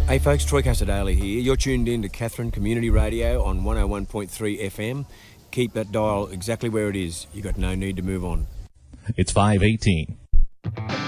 Hey folks, Troy Casadale here. You're tuned in to Katherine Community Radio on 101.3 FM. Keep that dial exactly where it is. You've got no need to move on. It's 5:18.